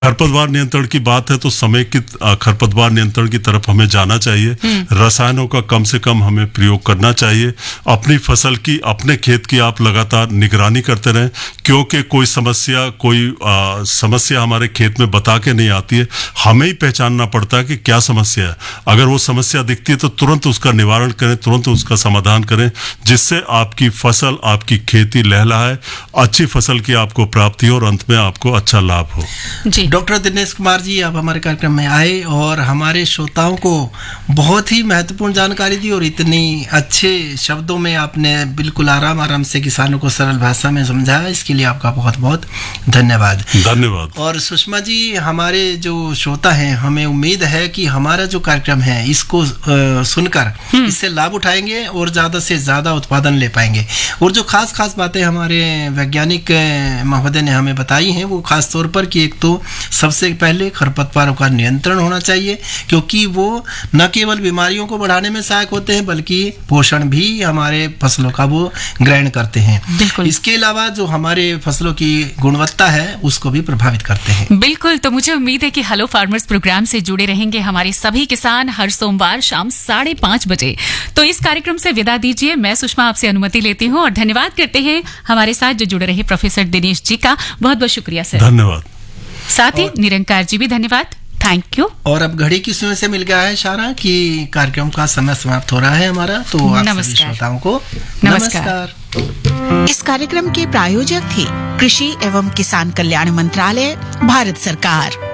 खरपतवार नियंत्रण की बात है तो समेकित खरपतवार नियंत्रण की तरफ हमें जाना चाहिए। रसायनों का कम से कम हमें प्रयोग करना चाहिए। अपनी फसल की, अपने खेत की आप लगातार निगरानी करते रहें, क्योंकि कोई समस्या हमारे खेत में बता के नहीं आती है, हमें ही पहचानना पड़ता है कि क्या समस्या है। अगर वो समस्या दिखती है तो तुरंत उसका निवारण करें, तुरंत उसका समाधान करें, जिससे आपकी फसल, आपकी खेती लहलहाए, अच्छी फसल की आपको प्राप्ति हो और अंत में आपको अच्छा लाभ हो। जी डॉक्टर दिनेश कुमार जी, आप हमारे कार्यक्रम में आए और हमारे श्रोताओं को बहुत ही महत्वपूर्ण जानकारी दी और इतनी अच्छे शब्दों में आपने बिल्कुल आराम से किसानों को सरल भाषा में समझाया, इसके लिए आपका बहुत बहुत धन्यवाद। धन्यवाद। और सुषमा जी, हमारे जो श्रोता हैं, हमें उम्मीद है कि हमारा जो कार्यक्रम है इसको सुनकर इससे लाभ उठाएंगे और ज़्यादा से ज़्यादा उत्पादन ले पाएंगे। और जो खास बातें हमारे वैज्ञानिक महोदय ने हमें बताई हैं, वो खास तौर पर कि एक तो सबसे पहले खरपतवारों का नियंत्रण होना चाहिए, क्योंकि वो न केवल बीमारियों को बढ़ाने में सहायक होते हैं बल्कि पोषण भी हमारे फसलों का वो ग्रहण करते हैं। इसके अलावा जो हमारे फसलों की गुणवत्ता है उसको भी प्रभावित करते हैं। बिल्कुल। तो मुझे उम्मीद है कि हेलो फार्मर्स प्रोग्राम से जुड़े रहेंगे हमारे सभी किसान हर सोमवार शाम 5:30 बजे। तो इस कार्यक्रम से विदा दीजिए। मैं सुषमा आपसे अनुमति लेती हूँ और धन्यवाद करते हैं हमारे साथ जो जुड़े रहे प्रोफेसर दिनेश जी का। बहुत बहुत शुक्रिया सर। धन्यवाद। साथ ही निरंकार जी भी धन्यवाद। Thank you. और अब घड़ी की सुई से मिल गया है इशारा कि कार्यक्रम का समय समाप्त हो रहा है हमारा। तो आप सभी श्रोताओं को नमस्कार। इस कार्यक्रम के प्रायोजक थे कृषि एवं किसान कल्याण मंत्रालय, भारत सरकार।